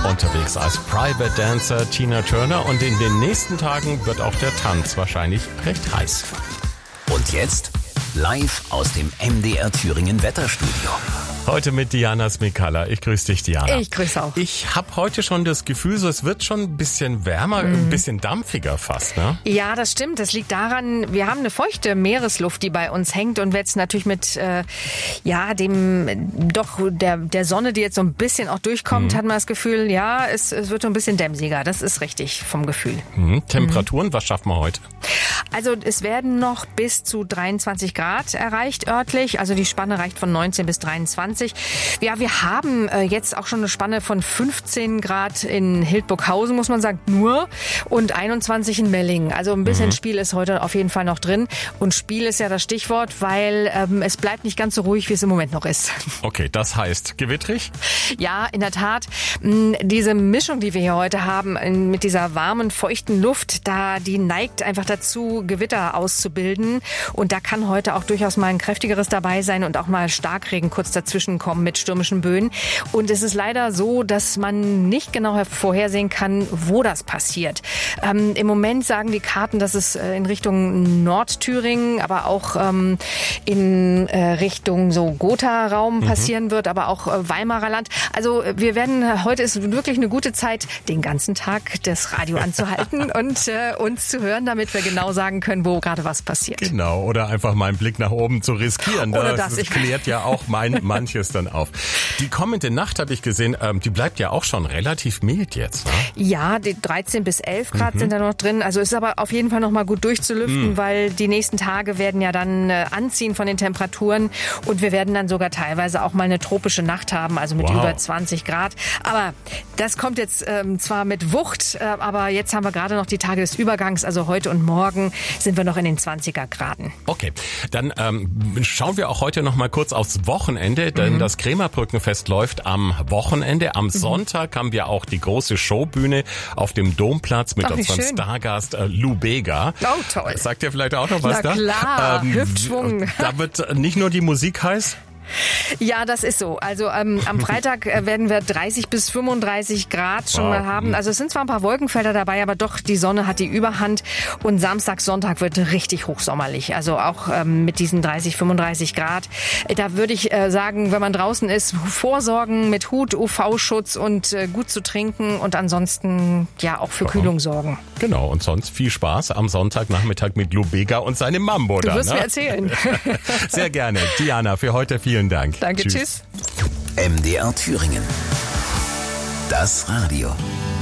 unterwegs als Private Dancer Tina Turner und in den nächsten Tagen wird auch der Tanz wahrscheinlich recht heiß. Und jetzt live aus dem MDR Thüringen Wetterstudio. Heute mit Diana Smikalla. Ich grüße dich, Diana. Ich grüße auch. Ich habe heute schon das Gefühl, so es wird schon ein bisschen wärmer, ein bisschen dampfiger fast, ne? Ja, das stimmt. Das liegt daran, wir haben eine feuchte Meeresluft, die bei uns hängt und jetzt natürlich mit der Sonne, die jetzt so ein bisschen auch durchkommt, hat man das Gefühl, ja, es wird so ein bisschen dämsiger. Das ist richtig vom Gefühl. Temperaturen, was schaffen wir heute? Also es werden noch bis zu 23 Grad erreicht örtlich. Also die Spanne reicht von 19 bis 23. Ja, wir haben jetzt auch schon eine Spanne von 15 Grad in Hildburghausen, muss man sagen, nur. Und 21 in Mellingen. Also ein bisschen Spiel ist heute auf jeden Fall noch drin. Und Spiel ist ja das Stichwort, weil es bleibt nicht ganz so ruhig, wie es im Moment noch ist. Okay, das heißt gewittrig? Ja, in der Tat. Diese Mischung, die wir hier heute haben, mit dieser warmen, feuchten Luft, die neigt einfach dazu, Gewitter auszubilden. Und da kann heute auch durchaus mal ein kräftigeres dabei sein und auch mal Starkregen kurz dazwischen kommen mit stürmischen Böen. Und es ist leider so, dass man nicht genau vorhersehen kann, wo das passiert. Im Moment sagen die Karten, dass es in Richtung Nordthüringen, aber auch in Richtung so Gotha-Raum passieren wird, aber auch Weimarer Land. Also heute ist wirklich eine gute Zeit, den ganzen Tag das Radio anzuhalten und uns zu hören, damit wir genau sagen können, wo gerade was passiert. Genau, oder einfach mal einen Blick nach oben zu riskieren. Oder das klärt ja auch manches dann auf. Die kommende Nacht, habe ich gesehen, die bleibt ja auch schon relativ mild jetzt, ne? Ja, die 13 bis 11 Grad sind da noch drin. Also ist aber auf jeden Fall noch mal gut durchzulüften, weil die nächsten Tage werden ja dann anziehen von den Temperaturen und wir werden dann sogar teilweise auch mal eine tropische Nacht haben, also mit über 20 Grad. Aber das kommt jetzt zwar mit Wucht, aber jetzt haben wir gerade noch die Tage des Übergangs, also heute und morgen sind wir noch in den 20er Graden. Okay, dann schauen wir auch heute noch mal kurz aufs Wochenende, denn das Krämerbrückenfest läuft am Wochenende. Am Sonntag haben wir auch die große Showbühne auf dem Domplatz mit unserem Stargast Lou Bega. Oh, toll. Sagt ihr vielleicht auch noch was da? Na klar, Hüftschwung. Da wird nicht nur die Musik heiß. Ja, das ist so. Also am Freitag werden wir 30 bis 35 Grad schon mal haben. Also es sind zwar ein paar Wolkenfelder dabei, aber doch die Sonne hat die Überhand. Und Samstag, Sonntag wird richtig hochsommerlich. Also auch mit diesen 30, 35 Grad. Da würde ich sagen, wenn man draußen ist, vorsorgen mit Hut, UV-Schutz und gut zu trinken und ansonsten ja auch für Kühlung sorgen. Genau, und sonst viel Spaß am Sonntagnachmittag mit Lou Bega und seinem Mambo. Du wirst mir erzählen. Sehr gerne. Diana, für heute vielen Dank. Danke, tschüss. MDR Thüringen. Das Radio.